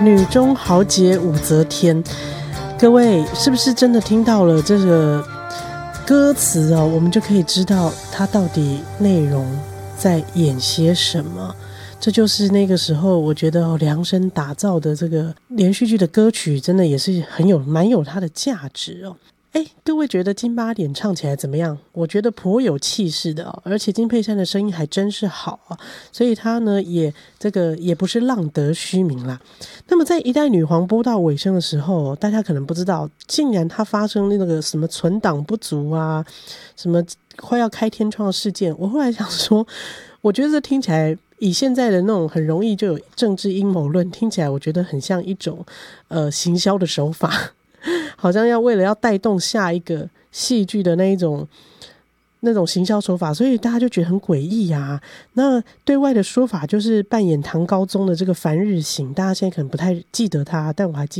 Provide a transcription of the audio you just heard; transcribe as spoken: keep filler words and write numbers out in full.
女中豪杰武则天，各位是不是真的听到了这个歌词哦？我们就可以知道它到底内容在演些什么。这就是那个时候我觉得、哦、量身打造的这个连续剧的歌曲，真的也是很有蛮有它的价值哦。哎，各位觉得金八点唱起来怎么样？我觉得颇有气势的哦，而且金佩珊的声音还真是好啊，所以她呢也这个也不是浪得虚名啦。那么在一代女皇播到尾声的时候，大家可能不知道，竟然她发生那个什么存档不足啊，什么快要开天窗的事件。我后来想说，我觉得这听起来以现在的那种很容易就有政治阴谋论，听起来我觉得很像一种呃行销的手法。好像要为了要带动下一个戏剧的那一种那种行销手法，所以大家就觉得很诡异啊。那对外的说法就是扮演唐高宗的这个樊日省，大家现在可能不太记得他，但我还记得